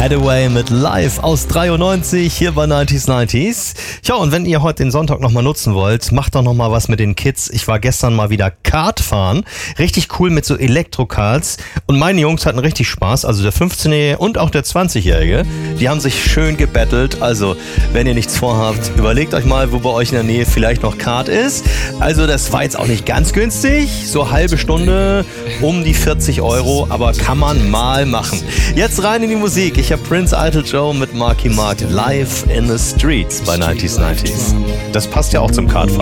Hathaway mit Live aus 93 hier bei 90s. Tja, und wenn ihr heute den Sonntag nochmal nutzen wollt, macht doch nochmal was mit den Kids. Ich war gestern mal wieder Kart fahren. Richtig cool mit so Elektrokarts. Und meine Jungs hatten richtig Spaß. Also der 15-Jährige und auch der 20-Jährige. Die haben sich schön gebettelt. Also, wenn ihr nichts vorhabt, überlegt euch mal, wo bei euch in der Nähe vielleicht noch Kart ist. Also, das war jetzt auch nicht ganz günstig. So halbe Stunde um die 40 €. Aber kann man mal machen. Jetzt rein in die Musik. Ich habe Prince Idol Joe mit Marky Mark live in the streets bei 90s. Das passt ja auch zum Kartfahren.